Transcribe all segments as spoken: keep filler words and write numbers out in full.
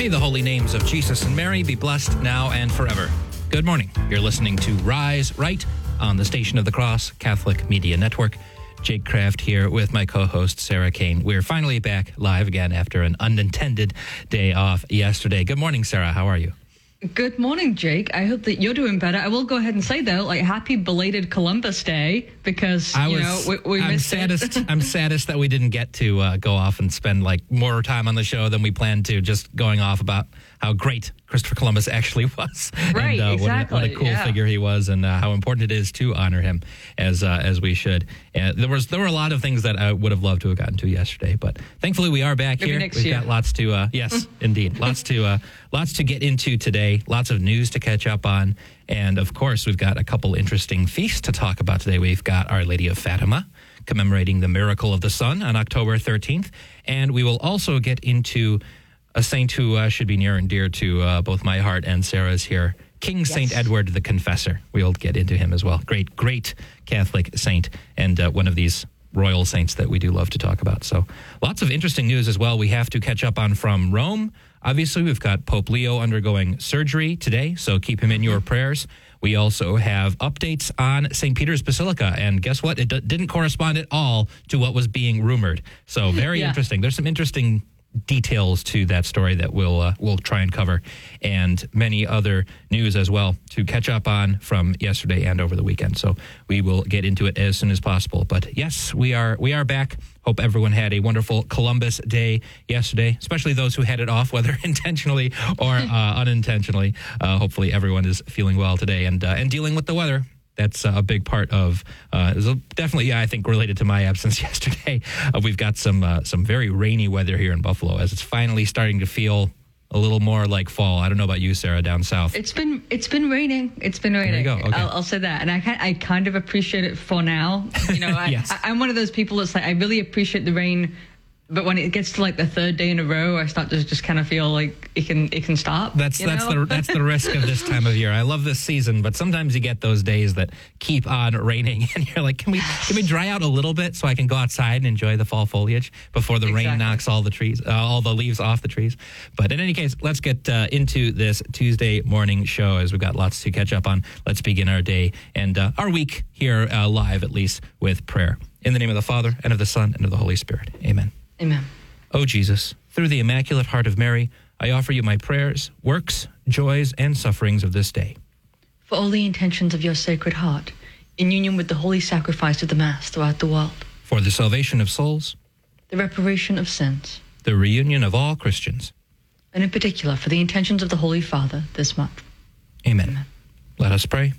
May the holy names of Jesus and Mary be blessed now and forever. Good morning. You're listening to Rise Right on the Station of the Cross Catholic Media Network. Jake Kraft here with my co-host, Sarah Kane. We're finally back live again after an unintended day off yesterday. Good morning, Sarah. How are you? Good morning, Jake. I hope that you're doing better. I will go ahead and say, though, like, happy belated Columbus Day, because, I you was, know, we, we I'm missed saddest, it. I'm saddest that we didn't get to uh, go off and spend, like, more time on the show than we planned to, just going off about how great Christopher Columbus actually was. Right, and, uh, exactly. What a, what a cool yeah. figure he was, and uh, how important it is to honor him as uh, as we should. Uh, there was there were a lot of things that I would have loved to have gotten to yesterday, but thankfully we are back Maybe here. next We've year. got lots to, uh, yes, indeed, lots to uh, lots to get into today, lots of news to catch up on, and of course we've got a couple interesting feasts to talk about today. We've got Our Lady of Fatima, commemorating the miracle of the sun on October thirteenth, and we will also get into a saint who uh, should be near and dear to uh, both my heart and Sarah's here, King yes. Saint Edward the Confessor. We'll get into him as well. Great, great Catholic saint, and uh, one of these royal saints that we do love to talk about. So lots of interesting news as well we have to catch up on from Rome. Obviously, we've got Pope Leo undergoing surgery today, so keep him in your prayers. We also have updates on Saint Peter's Basilica, and guess what? It d- didn't correspond at all to what was being rumored. So very yeah. interesting. There's some interesting details to that story that we'll uh, we'll try and cover, and many other news as well to catch up on from yesterday and over the weekend. So we will get into it as soon as possible. But yes, we are we are back. Hope everyone had a wonderful Columbus Day yesterday, especially those who had it off, whether intentionally or uh, unintentionally. Uh, hopefully everyone is feeling well today and uh, and dealing with the weather. That's uh, a big part of, uh, is definitely, yeah, I think, related to my absence yesterday. Uh, we've got some uh, some very rainy weather here in Buffalo, as it's finally starting to feel a little more like fall. I don't know about you, Sarah, down south. It's been it's been raining. It's been raining. There you go. Okay. I'll, I'll say that, and I kind I kind of appreciate it for now. You know, I, yes. I, I'm one of those people that's like, I really appreciate the rain. But when it gets to like the third day in a row, I start to just kind of feel like it can it can stop. That's that's know? the that's the risk of this time of year. I love this season, but sometimes you get those days that keep on raining, and you're like, can we can we dry out a little bit so I can go outside and enjoy the fall foliage before the exactly. rain knocks all the trees, uh, all the leaves off the trees. But in any case, let's get uh, into this Tuesday morning show, as we've got lots to catch up on. Let's begin our day and uh, our week here uh, live, at least, with prayer. In the name of the Father, and of the Son, and of the Holy Spirit. Amen. Amen. O Jesus, through the Immaculate Heart of Mary, I offer you my prayers, works, joys, and sufferings of this day. For all the intentions of your Sacred Heart, in union with the holy sacrifice of the Mass throughout the world. For the salvation of souls. The reparation of sins. The reunion of all Christians. And in particular, for the intentions of the Holy Father this month. Amen. Amen. Let us pray.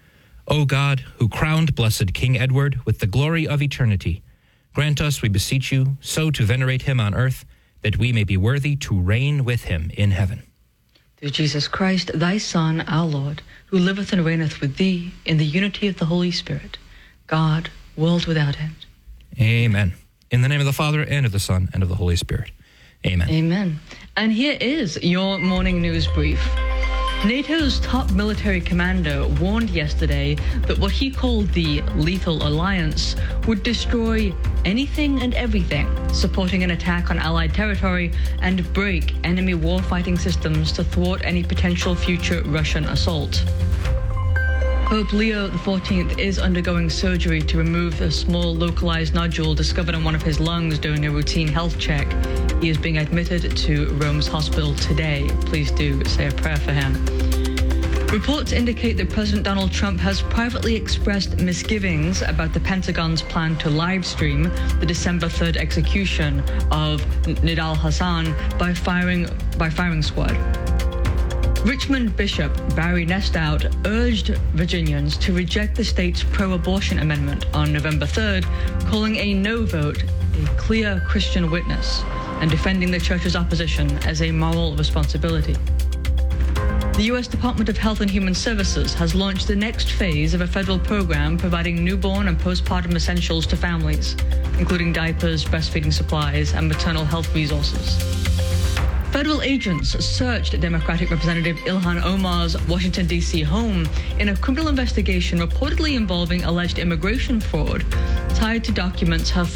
O God, who crowned blessed King Edward with the glory of eternity, grant us, we beseech you, so to venerate him on earth, that we may be worthy to reign with him in heaven. Through Jesus Christ, thy Son, our Lord, who liveth and reigneth with thee in the unity of the Holy Spirit, God, world without end. Amen. In the name of the Father, and of the Son, and of the Holy Spirit. Amen. Amen. And here is your morning news brief. NATO's top military commander warned yesterday that what he called the Lethal Alliance would destroy anything and everything supporting an attack on Allied territory and break enemy warfighting systems to thwart any potential future Russian assault. Pope Leo the fourteenth is undergoing surgery to remove a small localized nodule discovered on one of his lungs during a routine health check. He is being admitted to Rome's hospital today. Please do say a prayer for him. Reports indicate that President Donald Trump has privately expressed misgivings about the Pentagon's plan to live stream the December third execution of Nidal Hassan by firing by firing squad. Richmond Bishop Barry Nestout urged Virginians to reject the state's pro-abortion amendment on November third, calling a no vote a clear Christian witness and defending the church's opposition as a moral responsibility. The U S Department of Health and Human Services has launched the next phase of a federal program providing newborn and postpartum essentials to families, including diapers, breastfeeding supplies, and maternal health resources. Federal agents searched Democratic Representative Ilhan Omar's Washington, D C home in a criminal investigation reportedly involving alleged immigration fraud tied to documents her